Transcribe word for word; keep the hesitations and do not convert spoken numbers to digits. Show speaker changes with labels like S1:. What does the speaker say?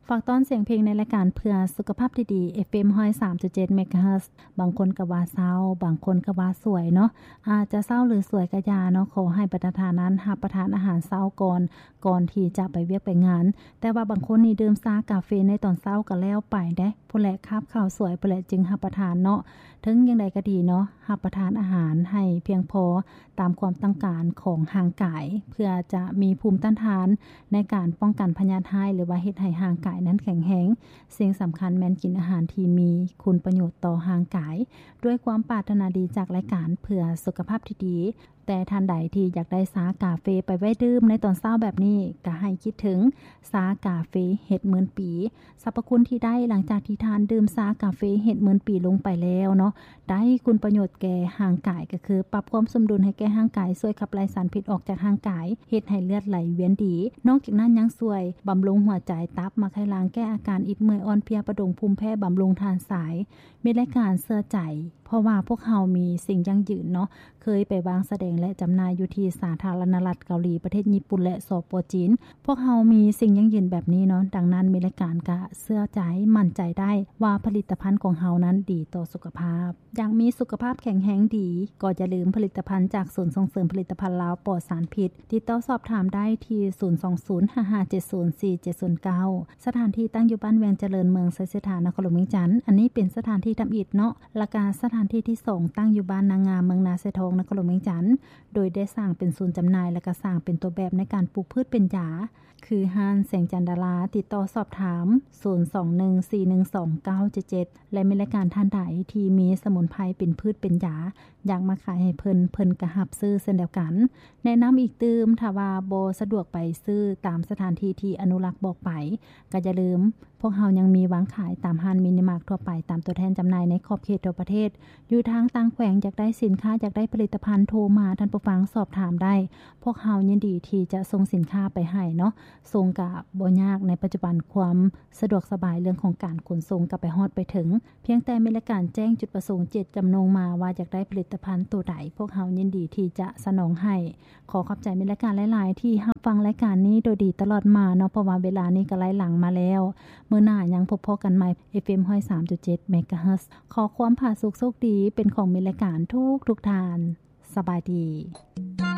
S1: ฝากต้อนเสียงเพลงในรายการเพื่อสุขภาพดีๆ เอฟ เอ็ม หนึ่งร้อยสามจุดเจ็ด เมกะเฮิรตซ์ บางคนก็ว่าเศร้าบางคนก็ว่าสวยเนาะอาจจะเศร้าหรือสวยก็อย่าเนาะขอให้ประธานนั้นรับประทานอาหารเช้าก่อนก่อนที่จะไปเวียกไปงานแต่ว่าบางคนนี่ดื่มชากาแฟในตอนเช้าก็แล้วไปเด้ผู้แลคาบข้าวสวยผู้แลจึงรับประทานเนาะถึงอย่างใดก็ดีเนาะรับประทานอาหารให้เพียงพอตามความต้องการของร่างกายเพื่อจะมีภูมิต้านทานในการป้องกันพยาธิร้ายหรือว่าเฮ็ดให้ร่างกายนั้นแข็งแรงสิ่งสำคัญแม่นกินอาหารที่มีคุณประโยชน์ต่อร่างกายด้วยความปรารถนาดีจากรายการเพื่อสุขภาพที่ดีแต่ท่านใดที่อยากได้ชากาแฟไปไว้ดื่มในตอนเช้าแบบนี้ก็ให้คิดถึงชากาแฟเห็ดหมื่นปีสรรพคุณที่ได้หลังจากที่ทานดื่มชากาแฟเห็ดหมื่นปีลงไปแล้วเนาะได้คุณประโยชน์แก่ร่างกายก็คือปรับความสมดุลให้แก่ร่างกายช่วยขับไล่สารพิษออกจากร่างกายเฮ็ดให้เลือดไหลเวียนดีนอกจากนั้นยังช่วยบำรุงหัวใจตับมาให้ล้างแก้อาการอิดเมื่อยอ่อนเพลียประดงภูมิแพ้บำรุงทานสายมีรายการเสื้อใจเพราะว่าพวกเฮามีสิ่งยั่งยืนเนาะเคยไปวางแสดงและจำหน่ายอยู่ที่สาธารณรัฐเกาหลีประเทศญี่ปุ่นและสป.จีนพวกเฮามีสิ่งยั่งยืนแบบนี้เนาะดังนั้นมีรายการกะเสื้อใจมั่นใจได้ว่าผลิตภัณฑ์ของเฮานั้นดีต่อสุขภาพอยากมีสุขภาพแข็งแรงดีก็อย่าลืมผลิตภัณฑ์จากศูนย์ส่งเสริมผลิตภัณฑ์ลาวปลอดสารพิษติดต่อสอบถามได้ที่ศูนย์ สอง ศูนย์ ห้า ห้า เจ็ด ศูนย์ สี่ เจ็ด ศูนย์ เก้าสถานที่ตั้งอยู่บ้านเวียงเจริญเมืองไซสถานนครหลวงเวียงจันทน์อันนี้เป็นสถานที่ทำอิฐเนาะและก็สถานที่ที่สองตั้งอยู่บ้านนางงามเมืองนาไซทองนครหลวงเวียงจันทน์โดยได้สร้างเป็นศูนย์จำหน่ายและก็สร้างเป็นตัวแบบในการปลูกพืชเป็นยาคือห้านแสงจันดาราติดต่อสอบถามศูนย์ สอง หนึ่ง สี่ หนึ่ง สอง เก้า เจ็ด เจ็ดและมีรายการท่านใดที่มีสมุนไพรเป็นพืชเป็นยาอยากมาขายให้เพิ่นเพิ่นก็รับซื้อเช่นเดียวกันแนะนำอีกตืมถ้าว่าบ่สะดวกไปซื้อตามสถานที่ที่อนุรักษ์บอกไปก็อย่าลืมพวกเฮายังมีวางขายตามห้านมินิมาร์ททั่วไปตามตัวแทนจำหน่ายในขอบเขตทั่วประเทศอยู่ทางต่างแขวงอยากได้สินค้าอยากได้ผลิตภัณฑ์โทรมาท่านผู้ฟังสอบถามได้พวกเฮายินดีที่จะส่งสินค้าไปให้เนาะส่งก็บ่ยากในปัจจุบันความสะดวกสบายเรื่องของการขนส่งก็ไปฮอดไปถึงเพียงแต่มีรายการแจ้งจุดประสงค์เจตจำนงมาว่าอยากได้ผลิตภัณฑ์ตัวใดพวกเฮายินดีที่จะสนองให้ขอขอบใจมีรายการหลายๆที่รับฟังรายการนี้โดยดีตลอดมาเนาะเพราะว่าเวลานี้ก็ไล่หลังมาแล้วมื้อหน้ายังพบพอกันใหม่ เอฟ เอ็ม หนึ่งร้อยสามจุดเจ็ด เมกะเฮิรตซ์ ขอความผาสุกโชคดีเป็นของมีรายการทุกทุกทานสบายดี